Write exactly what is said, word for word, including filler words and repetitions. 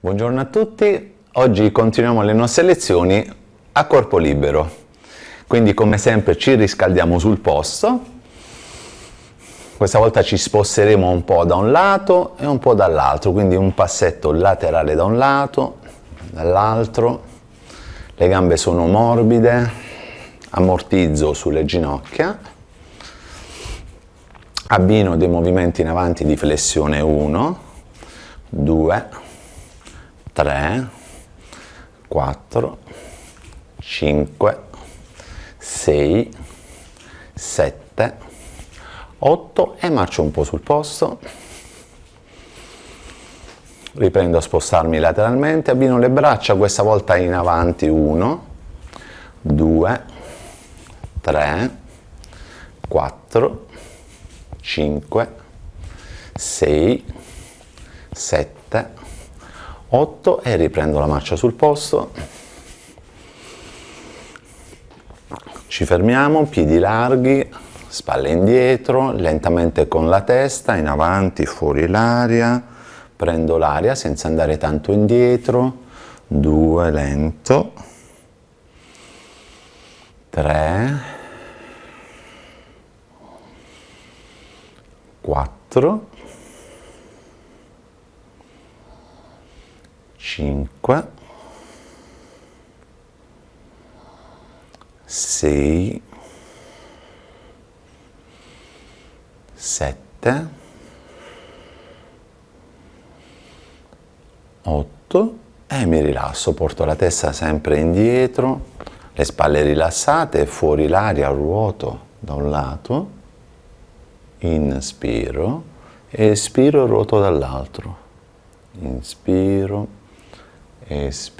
Buongiorno a tutti, oggi continuiamo le nostre lezioni a corpo libero, quindi come sempre ci riscaldiamo sul posto, questa volta ci sposteremo un po' da un lato e un po' dall'altro, quindi un passetto laterale da un lato, dall'altro, le gambe sono morbide, ammortizzo sulle ginocchia, abbino dei movimenti in avanti di flessione uno, due, tre, quattro, cinque, sei, sette, otto e marcio un po' sul posto, riprendo a spostarmi lateralmente, abbino le braccia questa volta in avanti, uno, due, tre, quattro, cinque, sei, sette, otto e riprendo la marcia sul posto, ci fermiamo, piedi larghi, spalle indietro, lentamente con la testa, in avanti, fuori l'aria, prendo l'aria senza andare tanto indietro, due, lento, tre, quattro, cinque, sei, sette, otto e mi rilasso, porto la testa sempre indietro, le spalle rilassate, fuori l'aria, ruoto da un lato, inspiro, espiro, ruoto dall'altro, inspiro, espiro,